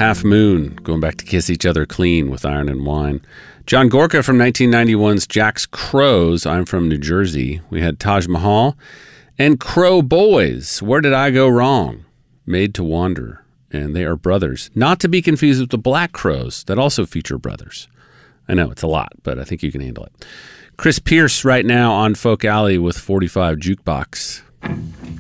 Half Moon, going back to Kiss Each Other Clean with Iron and Wine. John Gorka from 1991's Jack's Crows. I'm from New Jersey. We had Taj Mahal. And Crow Boys, Where Did I Go Wrong? Made to Wander. And they are brothers. Not to be confused with the Black Crows that also feature brothers. I know it's a lot, but I think you can handle it. Chris Pierce right now on Folk Alley with 45 Jukebox.